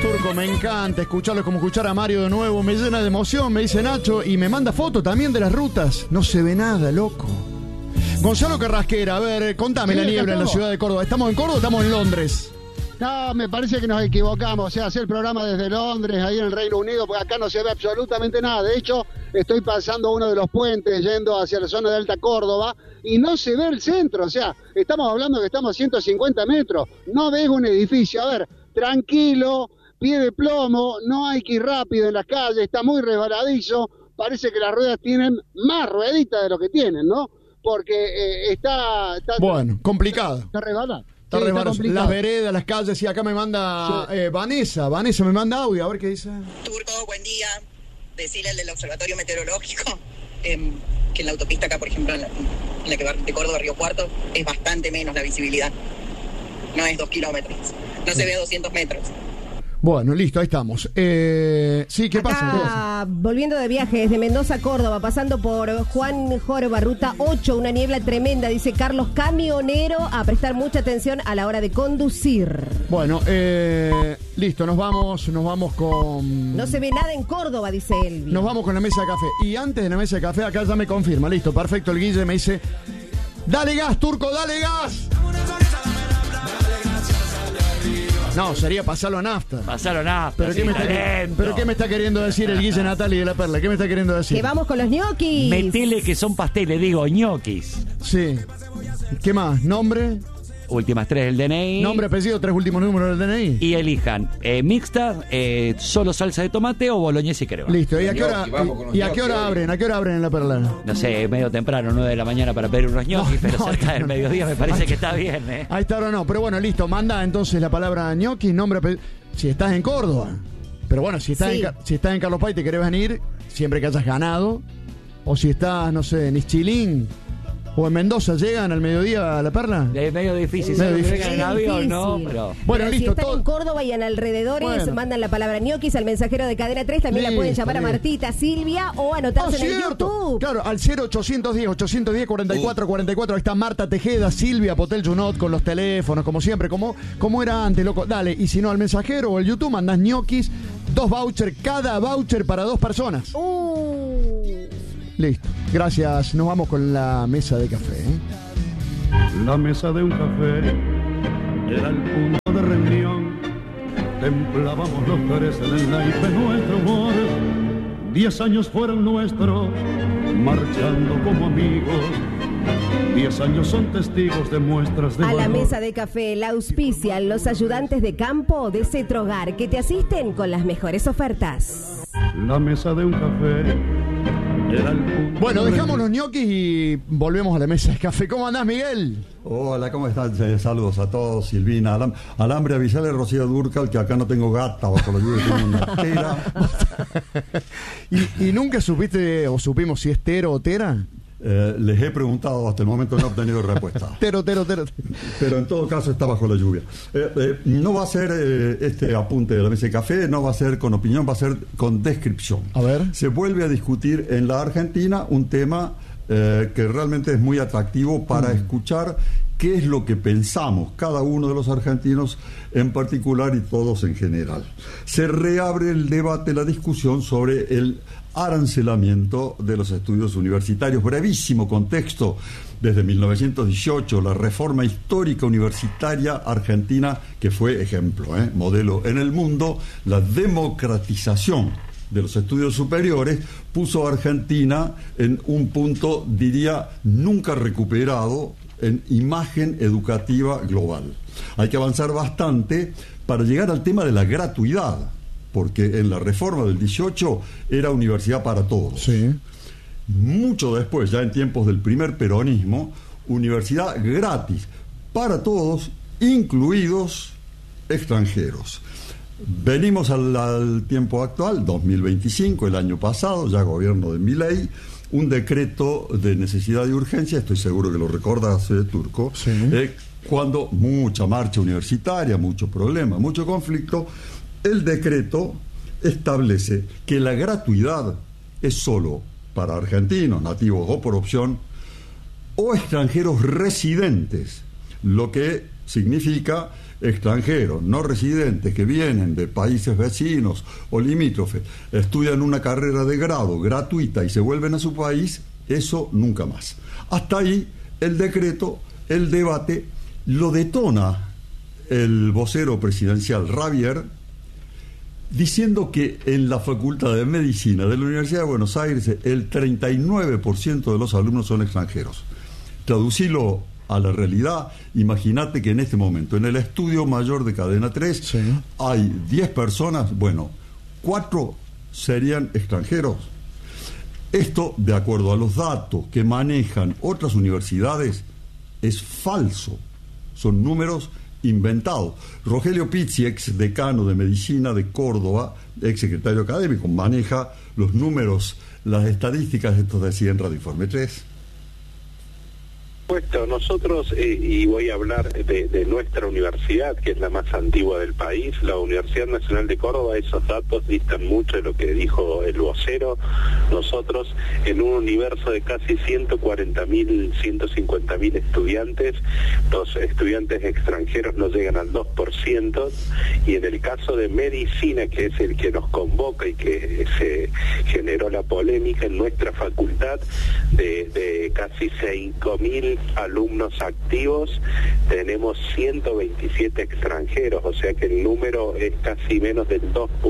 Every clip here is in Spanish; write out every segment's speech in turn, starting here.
Turco, me encanta escucharlo, como escuchar a Mario de nuevo, me llena de emoción, me dice Nacho, y me manda fotos también de las rutas. No se ve nada, loco. Gonzalo Carrasquera, a ver, contame la niebla en la ciudad de Córdoba. ¿Estamos en Córdoba o estamos en Londres? No, me parece que nos equivocamos. O sea, hacer el programa desde Londres, ahí en el Reino Unido, porque acá no se ve absolutamente nada. De hecho, estoy pasando uno de los puentes yendo hacia la zona de Alta Córdoba y no se ve el centro. O sea, estamos hablando que estamos a 150 metros. No ves un edificio. A ver, tranquilo, pie de plomo, no hay que ir rápido en las calles, está muy resbaladizo. Parece que las ruedas tienen más rueditas de lo que tienen, ¿no? Porque está bueno, complicado. Está resbalado. Sí, las veredas, las calles, y acá me manda Vanessa me manda audio, a ver qué dice. Turco, buen día. Decirle al del Observatorio Meteorológico que en la autopista acá, por ejemplo, en la que va de Córdoba a Río Cuarto, es bastante menos la visibilidad. No es 2 kilómetros. No se ve a 200 metros. Bueno, listo, ahí estamos. Sí, ¿qué pasa? Volviendo de viaje desde Mendoza a Córdoba, pasando por Juan Jorba, ruta 8, una niebla tremenda, dice Carlos, camionero, a prestar mucha atención a la hora de conducir. Bueno, listo, nos vamos con... No se ve nada en Córdoba, dice Elvi. Nos vamos con la mesa de café. Y antes de la mesa de café, acá ya me confirma, listo, perfecto, el Guille me dice, dale gas, Turco, dale gas. No, sería pasarlo a nafta. ¿Pero, sí, ¿Pero qué me está queriendo decir el Guille Natali de la Perla? ¿Qué me está queriendo decir? Que vamos con los ñoquis. Metele que son pasteles, digo, ñoquis. Sí. ¿Qué más? ¿Nombre? Últimas 3 del DNI. Nombre, apellido, 3 últimos números del DNI. Y elijan mixta, solo salsa de tomate o boloñesa y crema. Listo. ¿Y a qué hora abren? ¿A qué hora abren en la Perla? No sé, medio temprano, 9 de la mañana para pedir unos ñoquis, pero cerca del mediodía me parece que está bien, ¿eh? Ahí está, ahora no. Pero bueno, listo. Manda entonces la palabra ñoquis, nombre, apellido. Si estás en Córdoba. Pero bueno, si estás en Carlos Paz y te querés venir, siempre que hayas ganado. O si estás, no sé, en Ischilín o en Mendoza, ¿llegan al mediodía a la Perla? Es medio difícil, llegan en avión, ¿no? Pero bueno, pero listo. Si están en Córdoba y en alrededores, mandan la palabra ñoquis al mensajero de Cadena 3. También la pueden llamar a Martita, Silvia o anotarse en el YouTube. Claro, al 0810-810-4444. Ahí está Marta Tejeda, Silvia Potel Junot con los teléfonos, como siempre, como era antes, loco. Dale, y si no, al mensajero o al YouTube mandás ñoquis, 2 vouchers, cada voucher para 2 personas. Listo, gracias. Nos vamos con la mesa de café. La mesa de un café era el punto de reunión. Templábamos los tres en el naipe nuestro amor. 10 años fueron nuestros, marchando como amigos. 10 años son testigos de muestras de A valor. la mesa de café la auspician los ayudantes de campo de Cetrogar, que te asisten con las mejores ofertas. La mesa de un café. Bueno, dejamos los ñoquis y volvemos a la mesa de café. ¿Cómo andás, Miguel? Hola, ¿cómo estás? Saludos a todos, Silvina. Alambre, avisale a Rocío Durcal que acá no tengo gata bajo la lluvia, tengo una tera. ¿Y nunca supiste o supimos si es tero o tera? Les he preguntado, hasta el momento no he obtenido respuesta. Tero. Pero en todo caso está bajo la lluvia. No va a ser este apunte de la mesa de café, no va a ser con opinión, va a ser con descripción. A ver. Se vuelve a discutir en la Argentina un tema que realmente es muy atractivo para escuchar qué es lo que pensamos cada uno de los argentinos en particular y todos en general. Se reabre el debate, la discusión sobre el arancelamiento de los estudios universitarios. Brevísimo contexto: desde 1918, la reforma histórica universitaria argentina, que fue ejemplo, modelo en el mundo, la democratización de los estudios superiores, puso a Argentina en un punto, diría, nunca recuperado en imagen educativa global. Hay que avanzar bastante para llegar al tema de la gratuidad, porque en la reforma del 18 era universidad para todos. Sí. Mucho después, ya en tiempos del primer peronismo, universidad gratis para todos, incluidos extranjeros. Venimos al tiempo actual, 2025, el año pasado, ya gobierno de Milei, un decreto de necesidad y urgencia, estoy seguro que lo recordas, Turco, sí. Cuando mucha marcha universitaria, mucho problema, mucho conflicto, el decreto establece que la gratuidad es solo para argentinos, nativos o por opción, o extranjeros residentes, lo que significa extranjeros no residentes que vienen de países vecinos o limítrofes, estudian una carrera de grado gratuita y se vuelven a su país, eso nunca más. Hasta ahí el decreto, el debate, lo detona el vocero presidencial Ravier, diciendo que en la Facultad de Medicina de la Universidad de Buenos Aires el 39% de los alumnos son extranjeros. Traducilo a la realidad, imagínate que en este momento, en el estudio mayor de Cadena 3, sí, hay 10 personas, bueno, 4 serían extranjeros. Esto, de acuerdo a los datos que manejan otras universidades, es falso. Son números inventados. Rogelio Pizzi, ex decano de Medicina de Córdoba, ex secretario académico, maneja los números, las estadísticas, esto decía en Radio Informe 3. Nosotros, y voy a hablar de nuestra universidad, que es la más antigua del país, la Universidad Nacional de Córdoba, esos datos distan mucho de lo que dijo el vocero. Nosotros, en un universo de casi 140.000, 150.000 estudiantes, los estudiantes extranjeros no llegan al 2%, y en el caso de Medicina, que es el que nos convoca y que se generó la polémica, en nuestra facultad, de casi 5.000 alumnos activos, tenemos 127 extranjeros, o sea que el número es casi menos del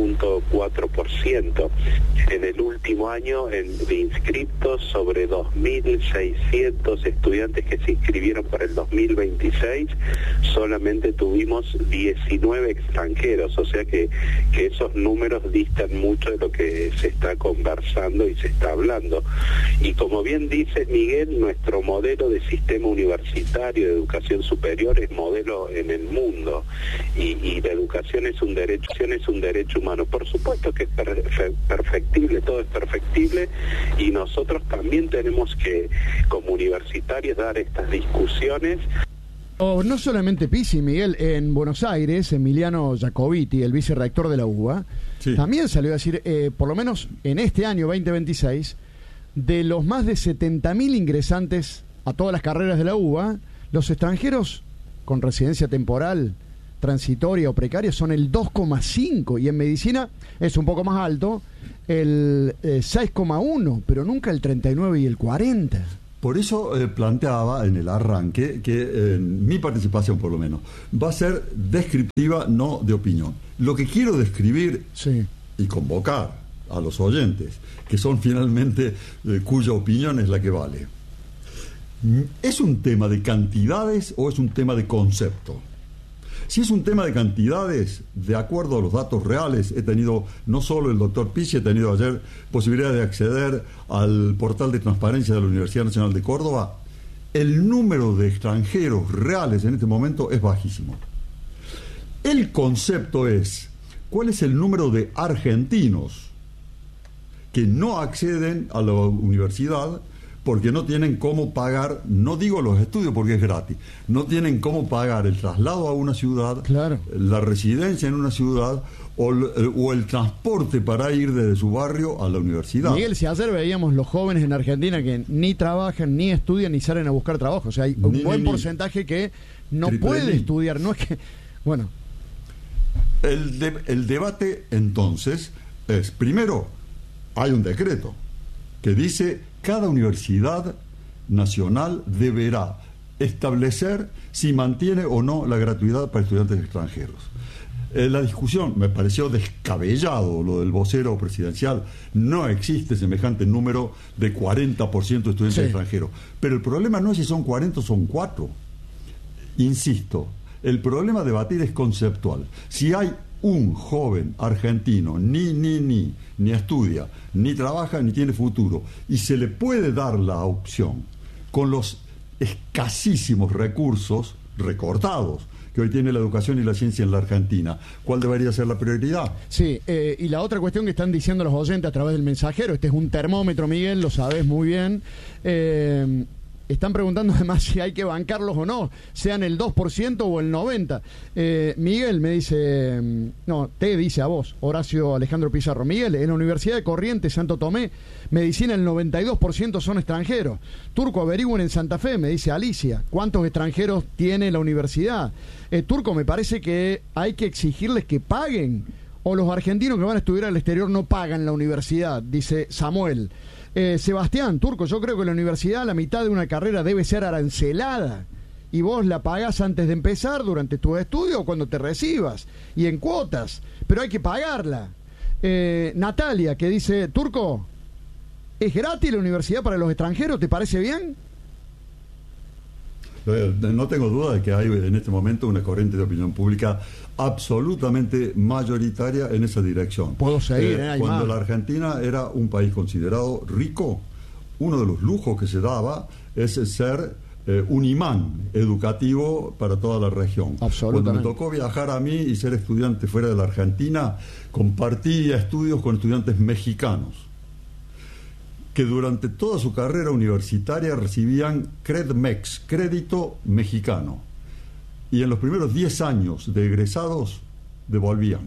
2.4%. En el último año, de inscriptos, sobre 2.600 estudiantes que se inscribieron para el 2026, solamente tuvimos 19 extranjeros, o sea que esos números distan mucho de lo que se está conversando y se está hablando. Y como bien dice Miguel, nuestro modelo de sistema universitario de educación superior es modelo en el mundo, y la educación es un derecho humano. Por supuesto que es perfectible, todo es perfectible, y nosotros también tenemos que, como universitarios, dar estas discusiones. No solamente Pizzi, Miguel, en Buenos Aires, Emiliano Jacobiti, el vicerrector de la UBA, sí, también salió a decir, por lo menos en este año 2026, de los más de 70.000 ingresantes a todas las carreras de la UBA, los extranjeros con residencia temporal, transitoria o precaria son el 2,5, y en medicina es un poco más alto, el 6,1, pero nunca el 39 y el 40. Por eso planteaba en el arranque que mi participación, por lo menos, va a ser descriptiva, no de opinión. Lo que quiero describir, sí, y convocar a los oyentes, que son finalmente cuya opinión es la que vale. ¿Es un tema de cantidades o es un tema de concepto? Si es un tema de cantidades, de acuerdo a los datos reales, he tenido, no solo el doctor Pizzi, he tenido ayer posibilidad de acceder al portal de transparencia de la Universidad Nacional de Córdoba, el número de extranjeros reales en este momento es bajísimo. El concepto es, ¿cuál es el número de argentinos que no acceden a la universidad porque no tienen cómo pagar, no digo los estudios porque es gratis, no tienen cómo pagar el traslado a una ciudad, claro, la residencia en una ciudad o el transporte para ir desde su barrio a la universidad? Miguel, si ayer veíamos los jóvenes en Argentina que ni trabajan, ni estudian, ni salen a buscar trabajo, o sea, hay un buen porcentaje que no puede estudiar, no es que... Bueno. El debate entonces es, primero, hay un decreto que dice: cada universidad nacional deberá establecer si mantiene o no la gratuidad para estudiantes extranjeros. La discusión me pareció descabellado lo del vocero presidencial. No existe semejante número de 40% de estudiantes extranjeros. Pero el problema no es si son 40 o son 4. Insisto, el problema a debatir es conceptual. Si hay un joven argentino ni estudia, ni trabaja, ni tiene futuro, y se le puede dar la opción con los escasísimos recursos recortados que hoy tiene la educación y la ciencia en la Argentina, ¿cuál debería ser la prioridad? Sí, y la otra cuestión que están diciendo los oyentes a través del mensajero, este es un termómetro, Miguel, lo sabes muy bien, Están preguntando además si hay que bancarlos o no, sean el 2% o el 90%. Miguel me dice, te dice a vos, Horacio Alejandro Pizarro. Miguel, en la Universidad de Corrientes, Santo Tomé, medicina el 92% son extranjeros. Turco, averigüen en Santa Fe, me dice Alicia, ¿cuántos extranjeros tiene la universidad? Turco, me parece que hay que exigirles que paguen, o los argentinos que van a estudiar al exterior no pagan la universidad, dice Samuel. Sebastián, Turco, yo creo que la universidad, la mitad de una carrera debe ser arancelada y vos la pagás antes de empezar, durante tus estudios o cuando te recibas, y en cuotas, pero hay que pagarla. Natalia, que dice, Turco, ¿es gratis la universidad para los extranjeros? ¿Te parece bien? No tengo duda de que hay en este momento una corriente de opinión pública absolutamente mayoritaria en esa dirección. Puedo seguir, cuando la Argentina era un país considerado rico, uno de los lujos que se daba es ser un imán educativo para toda la región. Cuando me tocó viajar a mí y ser estudiante fuera de la Argentina, compartí estudios con estudiantes mexicanos que durante toda su carrera universitaria recibían CredMex, crédito mexicano, y en los primeros 10 años de egresados devolvían.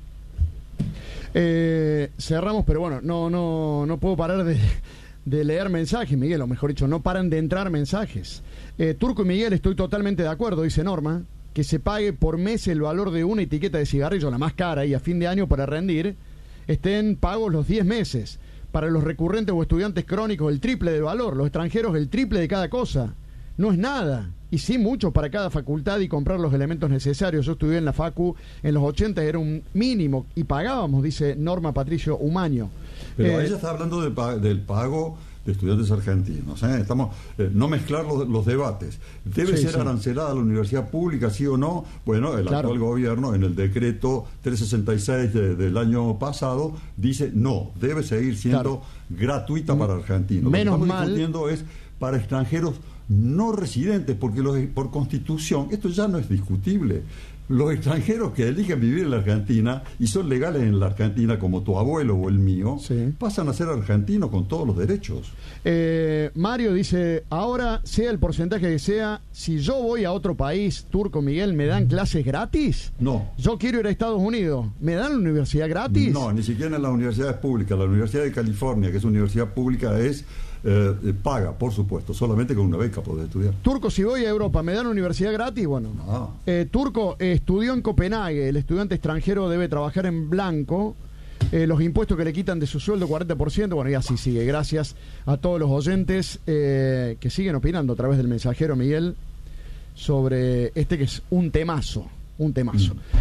Cerramos, pero bueno, no puedo parar de leer mensajes, Miguel, o mejor dicho, no paran de entrar mensajes. Turco y Miguel, estoy totalmente de acuerdo, dice Norma, que se pague por mes el valor de una etiqueta de cigarrillo, la más cara, y a fin de año, para rendir, estén pagos los 10 meses. Para los recurrentes o estudiantes crónicos, el triple de valor. Los extranjeros, el triple de cada cosa. No es nada. Y sí mucho para cada facultad y comprar los elementos necesarios. Yo estudié en la Facu en los 80, era un mínimo. Y pagábamos, dice Norma Patricio Umaño. Pero ella está hablando del pago de estudiantes argentinos. Estamos no mezclar los debates. ¿Debe ser arancelada la universidad pública, sí o no? Bueno, el actual gobierno, en el decreto 366 del año pasado, dice no, debe seguir siendo gratuita para argentinos. Menos Lo que estamos mal discutiendo es para extranjeros no residentes, porque por constitución, esto ya no es discutible. Los extranjeros que eligen vivir en la Argentina y son legales en la Argentina, como tu abuelo o el mío, pasan a ser argentinos con todos los derechos. Mario dice, ahora sea el porcentaje que sea, si yo voy a otro país, Turco, Miguel, ¿me dan clases gratis? No. Yo quiero ir a Estados Unidos, ¿me dan la universidad gratis? No, ni siquiera en las universidades públicas. La Universidad de California, que es una universidad pública, es paga, por supuesto, solamente con una beca podés estudiar. Turco, si voy a Europa, ¿me dan universidad gratis? Bueno, no. Turco, estudió en Copenhague, el estudiante extranjero debe trabajar en blanco, los impuestos que le quitan de su sueldo, 40%, bueno, y así sigue. Gracias a todos los oyentes que siguen opinando a través del mensajero, Miguel, sobre que es un temazo.